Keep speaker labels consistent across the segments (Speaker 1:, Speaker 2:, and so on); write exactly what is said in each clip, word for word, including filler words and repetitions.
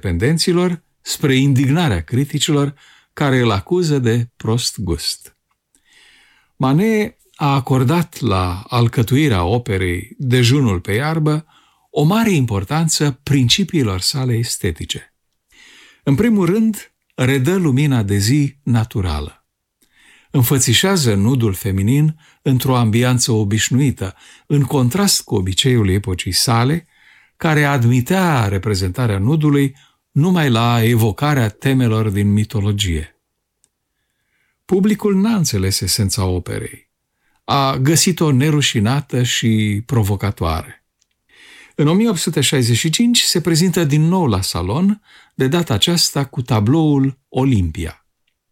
Speaker 1: independenților, spre indignarea criticilor care îl acuză de prost gust. Manet a acordat la alcătuirea operei Dejunul pe iarbă o mare importanță principiilor sale estetice. În primul rând, redă lumina de zi naturală. Înfățișează nudul feminin într-o ambianță obișnuită, în contrast cu obiceiul epocii sale, care admitea reprezentarea nudului numai la evocarea temelor din mitologie. Publicul n-a înțeles esența operei. A găsit-o nerușinată și provocatoare. În o mie opt sute șaizeci și cinci se prezintă din nou la salon, de data aceasta cu tabloul Olimpia.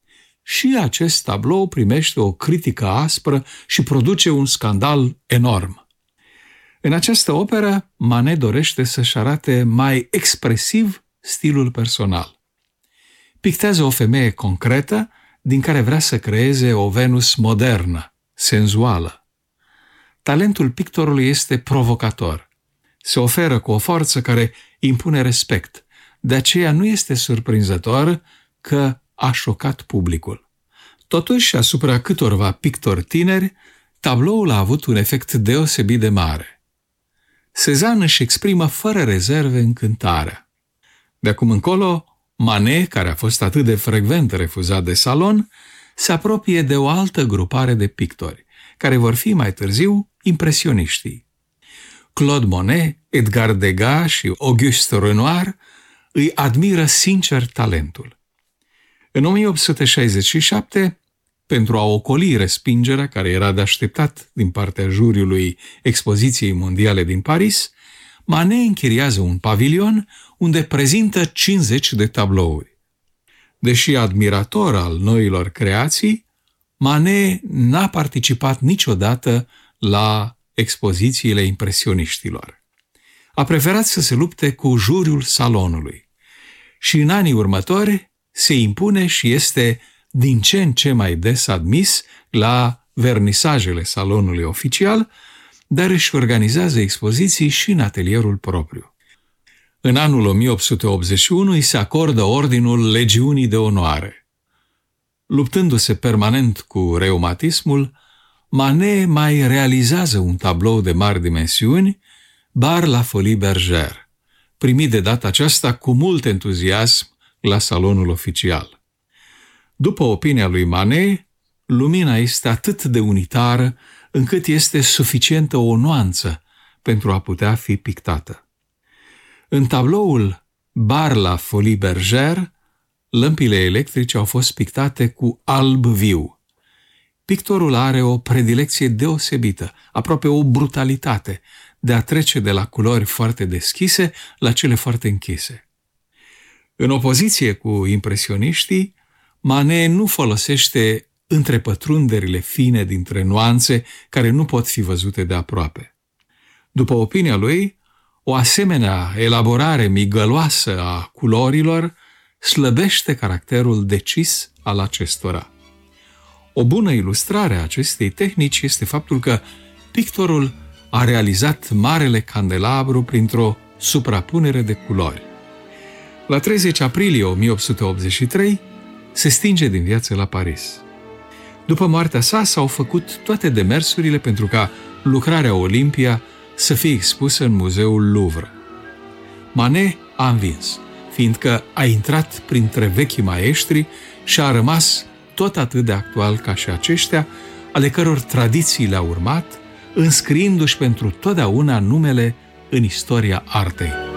Speaker 1: Și acest tablou primește o critică aspră și produce un scandal enorm. În această operă, Manet dorește să-și arate mai expresiv stilul personal. Pictează o femeie concretă, din care vrea să creeze o Venus modernă, senzuală. Talentul pictorului este provocator. Se oferă cu o forță care impune respect. De aceea nu este surprinzător că a șocat publicul. Totuși, asupra câtorva pictori tineri, tabloul a avut un efect deosebit de mare. Cézanne își exprimă fără rezerve încântarea. De acum încolo, Manet, care a fost atât de frecvent refuzat de salon, se apropie de o altă grupare de pictori, care vor fi mai târziu impresioniștii. Claude Monet, Edgar Degas și Auguste Renoir îi admiră sincer talentul. În o mie opt sute șaizeci și șapte, pentru a ocoli respingerea care era de așteptat din partea juriului Expoziției Mondiale din Paris, Manet închiriază un pavilion unde prezintă cincizeci de tablouri. Deși admirator al noilor creații, Manet n-a participat niciodată la expozițiile impresioniștilor. A preferat să se lupte cu juriul salonului și în anii următori se impune și este din ce în ce mai des admis la vernisajele salonului oficial, dar își organizează expoziții și în atelierul propriu. În anul o mie opt sute optzeci și unu îi se acordă ordinul Legiunii de Onoare. Luptându-se permanent cu reumatismul, Manet mai realizează un tablou de mari dimensiuni, Bar la Folie Bergère, primit de data aceasta cu mult entuziasm la salonul oficial. După opinia lui Manet, lumina este atât de unitară încât este suficientă o nuanță pentru a putea fi pictată. În tabloul Bar la Folie Bergère, lămpile electrice au fost pictate cu alb viu. Pictorul are o predilecție deosebită, aproape o brutalitate, de a trece de la culori foarte deschise la cele foarte închise. În opoziție cu impresioniștii, Manet nu folosește întrepătrunderile fine dintre nuanțe care nu pot fi văzute de aproape. După opinia lui, o asemenea elaborare migăloasă a culorilor slăbește caracterul decis al acestora. O bună ilustrare a acestei tehnici este faptul că pictorul a realizat Marele Candelabru printr-o suprapunere de culori. La treizeci aprilie o mie opt sute optzeci și trei se stinge din viață la Paris. După moartea sa s-au făcut toate demersurile pentru ca lucrarea Olimpia să fie expusă în muzeul Louvre. Manet a învins, fiindcă a intrat printre vechii maestri și a rămas tot atât de actual ca și aceștia, ale căror tradiții le-a urmat, înscriindu-și pentru totdeauna numele în istoria artei.